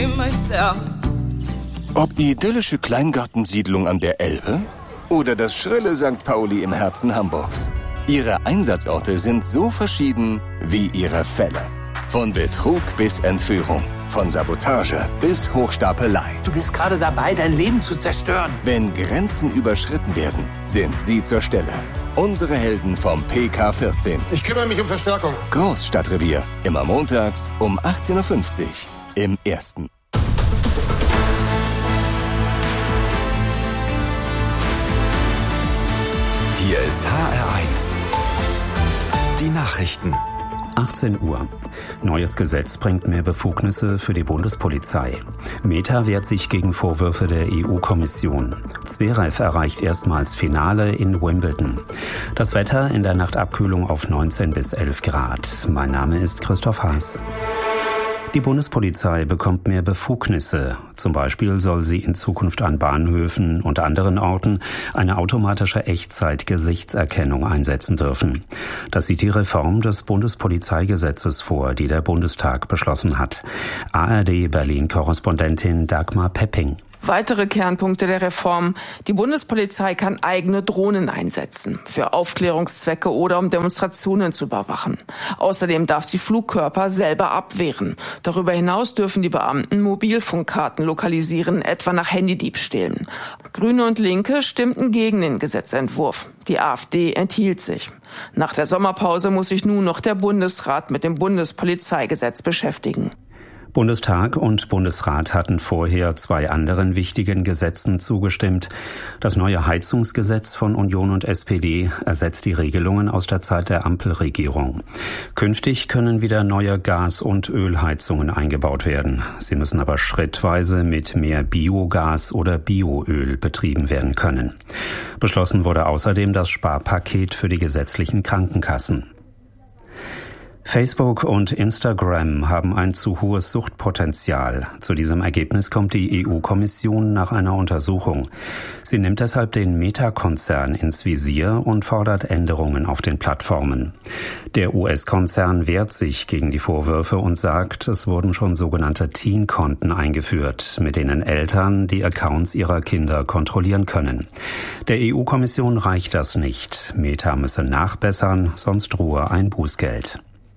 blame myself. Ob idyllische Kleingartensiedlung an der Elbe oder das schrille St. Pauli im Herzen Hamburgs. Ihre Einsatzorte sind so verschieden wie ihre Fälle. Von Betrug bis Entführung, von Sabotage bis Hochstapelei. Du bist gerade dabei, dein Leben zu zerstören. Wenn Grenzen überschritten werden, sind sie zur Stelle. Unsere Helden vom PK14. Ich kümmere mich um Verstärkung. Großstadtrevier. Immer montags um 18.50 Uhr im Ersten. Hier ist HR1. Die Nachrichten. 18 Uhr. Neues Gesetz bringt mehr Befugnisse für die Bundespolizei. Meta wehrt sich gegen Vorwürfe der EU-Kommission. Zverev erreicht erstmals Finale in Wimbledon. Das Wetter in der Nacht Abkühlung auf 19 bis 11 Grad. Mein Name ist Christoph Haas. Die Bundespolizei bekommt mehr Befugnisse. Zum Beispiel soll sie in Zukunft an Bahnhöfen und anderen Orten eine automatische Echtzeit-Gesichtserkennung einsetzen dürfen. Das sieht die Reform des Bundespolizeigesetzes vor, die der Bundestag beschlossen hat. ARD-Berlin-Korrespondentin Dagmar Pepping. Weitere Kernpunkte der Reform. Die Bundespolizei kann eigene Drohnen einsetzen, für Aufklärungszwecke oder um Demonstrationen zu überwachen. Außerdem darf sie Flugkörper selber abwehren. Darüber hinaus dürfen die Beamten Mobilfunkkarten lokalisieren, etwa nach Handydiebstählen. Grüne und Linke stimmten gegen den Gesetzentwurf. Die AfD enthielt sich. Nach der Sommerpause muss sich nun noch der Bundesrat mit dem Bundespolizeigesetz beschäftigen. Bundestag und Bundesrat hatten vorher 2 anderen wichtigen Gesetzen zugestimmt. Das neue Heizungsgesetz von Union und SPD ersetzt die Regelungen aus der Zeit der Ampelregierung. Künftig können wieder neue Gas- und Ölheizungen eingebaut werden. Sie müssen aber schrittweise mit mehr Biogas oder Bioöl betrieben werden können. Beschlossen wurde außerdem das Sparpaket für die gesetzlichen Krankenkassen. Facebook und Instagram haben ein zu hohes Suchtpotenzial. Zu diesem Ergebnis kommt die EU-Kommission nach einer Untersuchung. Sie nimmt deshalb den Meta-Konzern ins Visier und fordert Änderungen auf den Plattformen. Der US-Konzern wehrt sich gegen die Vorwürfe und sagt, es wurden schon sogenannte Teen-Konten eingeführt, mit denen Eltern die Accounts ihrer Kinder kontrollieren können. Der EU-Kommission reicht das nicht. Meta müsse nachbessern, sonst drohe ein Bußgeld.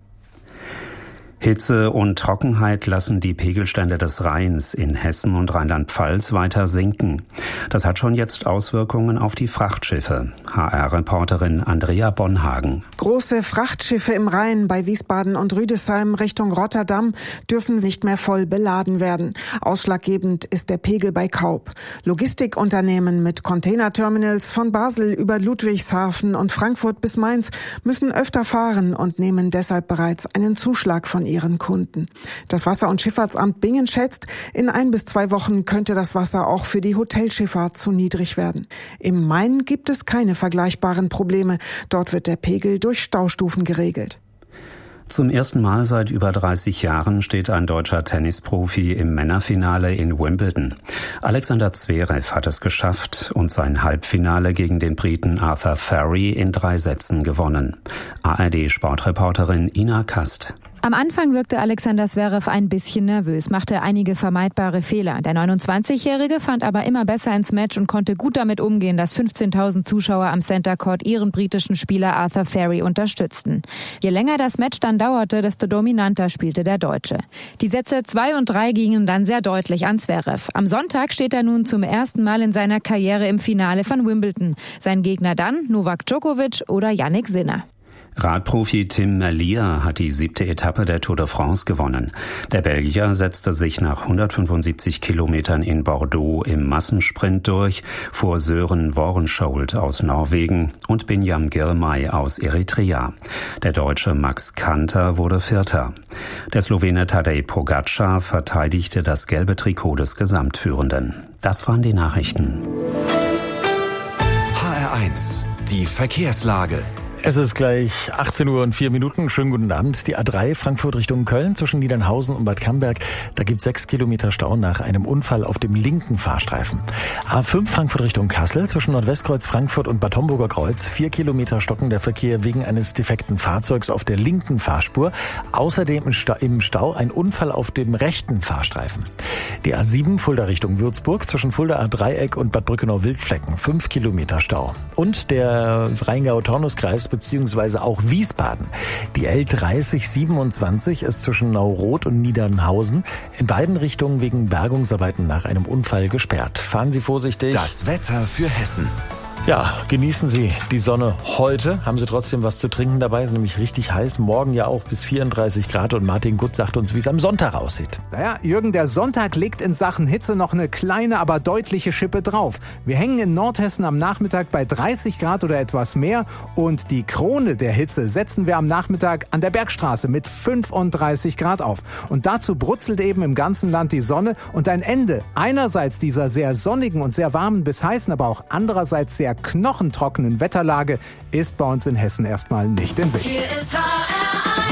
Hitze und Trockenheit lassen die Pegelstände des Rheins in Hessen und Rheinland-Pfalz weiter sinken. Das hat schon jetzt Auswirkungen auf die Frachtschiffe. HR-Reporterin Andrea Bonhagen. Große Frachtschiffe im Rhein bei Wiesbaden und Rüdesheim Richtung Rotterdam dürfen nicht mehr voll beladen werden. Ausschlaggebend ist der Pegel bei Kaub. Logistikunternehmen mit Containerterminals von Basel über Ludwigshafen und Frankfurt bis Mainz müssen öfter fahren und nehmen deshalb bereits einen Zuschlag von ihren Kunden. Das Wasser- und Schifffahrtsamt Bingen schätzt, in 1 bis 2 Wochen könnte das Wasser auch für die Hotelschifffahrt zu niedrig werden. Im Main gibt es keine vergleichbaren Probleme. Dort wird der Pegel durch Staustufen geregelt. Zum ersten Mal seit über 30 Jahren steht ein deutscher Tennisprofi im Männerfinale in Wimbledon. Alexander Zverev hat es geschafft und sein Halbfinale gegen den Briten Arthur Ferry in 3 Sätzen gewonnen. ARD-Sportreporterin Ina Kast. Am Anfang wirkte Alexander Zverev ein bisschen nervös, machte einige vermeidbare Fehler. Der 29-Jährige fand aber immer besser ins Match und konnte gut damit umgehen, dass 15.000 Zuschauer am Center Court ihren britischen Spieler Arthur Ferry unterstützten. Je länger das Match dann dauerte, desto dominanter spielte der Deutsche. Die Sätze 2 und 3 gingen dann sehr deutlich an Zverev. Am Sonntag steht er nun zum ersten Mal in seiner Karriere im Finale von Wimbledon. Sein Gegner dann Novak Djokovic oder Jannik Sinner. Radprofi Tim Merlier hat die 7. Etappe der Tour de France gewonnen. Der Belgier setzte sich nach 175 Kilometern in Bordeaux im Massensprint durch vor Sören Worenschold aus Norwegen und Binyam Girmay aus Eritrea. Der Deutsche Max Kanter wurde Vierter. Der Slowene Tadej Pogačar verteidigte das gelbe Trikot des Gesamtführenden. Das waren die Nachrichten. HR1, die Verkehrslage. Es ist gleich 18 Uhr und 4 Minuten. Schönen guten Abend. Die A3 Frankfurt Richtung Köln zwischen Niedernhausen und Bad Camberg. Da gibt es 6 Kilometer Stau nach einem Unfall auf dem linken Fahrstreifen. A5 Frankfurt Richtung Kassel zwischen Nordwestkreuz Frankfurt und Bad Homburger Kreuz. 4 Kilometer stocken der Verkehr wegen eines defekten Fahrzeugs auf der linken Fahrspur. Außerdem im Stau ein Unfall auf dem rechten Fahrstreifen. Die A7 Fulda Richtung Würzburg zwischen Fuldaer Dreieck und Bad Brückenau-Wildflecken 5 Kilometer Stau. Und der Rheingau-Taunus-Kreis bzw. auch Wiesbaden. Die L3027 ist zwischen Nauroth und Niedernhausen in beiden Richtungen wegen Bergungsarbeiten nach einem Unfall gesperrt. Fahren Sie vorsichtig. Das Wetter für Hessen. Ja, genießen Sie die Sonne heute. Haben Sie trotzdem was zu trinken dabei? Es ist nämlich richtig heiß. Morgen ja auch bis 34 Grad. Und Martin Gutt sagt uns, wie es am Sonntag aussieht. Naja, Jürgen, der Sonntag legt in Sachen Hitze noch eine kleine, aber deutliche Schippe drauf. Wir hängen in Nordhessen am Nachmittag bei 30 Grad oder etwas mehr. Und die Krone der Hitze setzen wir am Nachmittag an der Bergstraße mit 35 Grad auf. Und dazu brutzelt eben im ganzen Land die Sonne. Und ein Ende einerseits dieser sehr sonnigen und sehr warmen bis heißen, aber auch andererseits sehr knochentrockenen Wetterlage ist bei uns in Hessen erstmal nicht in Sicht. Hier ist HR1.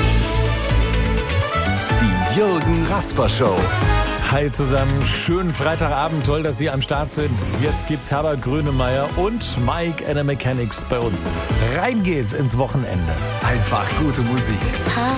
Die Jürgen Rasper Show. Hi zusammen, schönen Freitagabend, toll, dass Sie am Start sind. Jetzt gibt's Herbert Grönemeyer und Mike and the Mechanics bei uns. Rein geht's ins Wochenende. Einfach gute Musik.